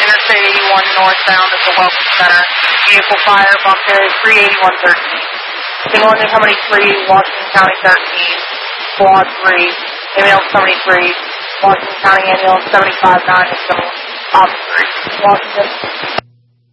Interstate 81 northbound at the Welcome Center. Vehicle fire, bump area 38113. Single engine company 3, Washington County 13, Squad 3, ambulance company 3, Washington County ambulance 75-9 is Officer 3, Washington.